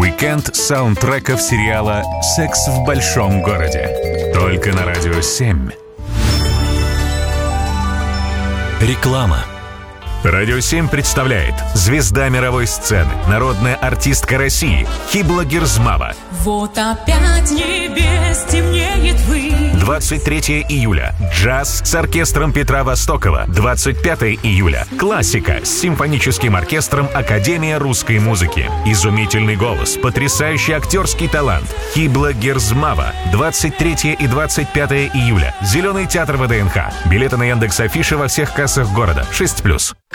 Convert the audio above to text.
Уикенд саундтреков сериала «Секс в большом городе». Только на Радио 7. Реклама. Радио 7 представляет звезда мировой сцены, народная артистка России Хибла Герзмава. Вот опять небес темнеет вы. 23 июля. Джаз с оркестром Петра Востокова. 25 июля. Классика с симфоническим оркестром Академия русской музыки. Изумительный голос, потрясающий актерский талант. Хибла Герзмава. 23 и 25 июля. Зеленый театр ВДНХ. Билеты на Яндекс.Афише во всех кассах города. 6+.